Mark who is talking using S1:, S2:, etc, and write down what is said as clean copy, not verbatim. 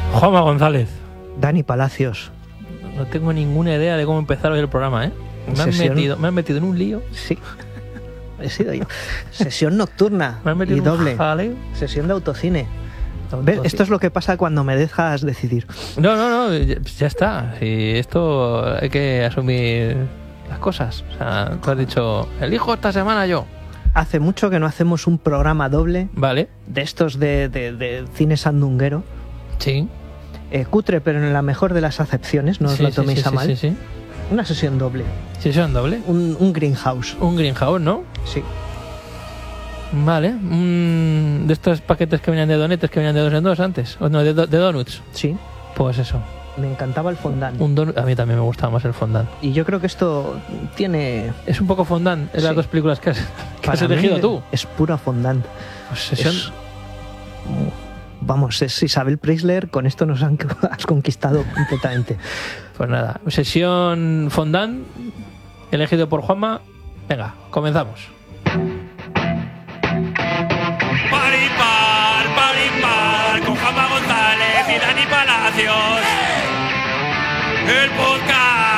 S1: Juanma González.
S2: Dani Palacios.
S1: No tengo ninguna idea de cómo empezar hoy el programa, ¿eh? Me han metido en un lío.
S2: Sí. He sido yo. Sesión nocturna y doble. Sesión de autocine. ¿Ves? Esto es lo que pasa cuando me dejas decidir.
S1: No, ya está. Y esto hay que asumir las cosas. O sea, tú has dicho, elijo esta semana yo.
S2: Hace mucho que no hacemos un programa doble.
S1: Vale.
S2: De estos de cine sandunguero.
S1: Sí.
S2: Cutre, pero en la mejor de las acepciones, no os lo toméis a mal.
S1: Sí.
S2: Una sesión doble.
S1: ¿Sesión doble?
S2: Un greenhouse.
S1: Un greenhouse, ¿no?
S2: Sí.
S1: Vale. De estos paquetes que venían de donetes, que venían de 2 en 2 antes. O no, de donuts.
S2: Sí.
S1: Pues eso.
S2: Me encantaba el fondant.
S1: A mí también me gustaba más el fondant.
S2: Y yo creo que esto tiene...
S1: Es un poco fondant en las dos películas que has elegido tú.
S2: Es pura fondant.
S1: Pues sesión...
S2: Vamos, es Isabel Preisler, con esto nos has conquistado completamente.
S1: Pues nada, sesión fondant, elegido por Juanma. Venga, comenzamos.
S3: Paripar, con Juanma González y Dani Palacios. El podcast.